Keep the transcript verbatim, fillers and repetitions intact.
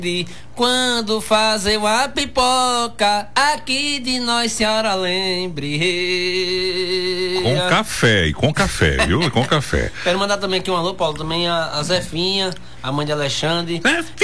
Quando fazer a pipoca, aqui de nós, senhora lembre. Com café, e com café, viu? E com café. Quero mandar também aqui um alô, Paulo, também a, a Zefinha, a mãe de Alexandre.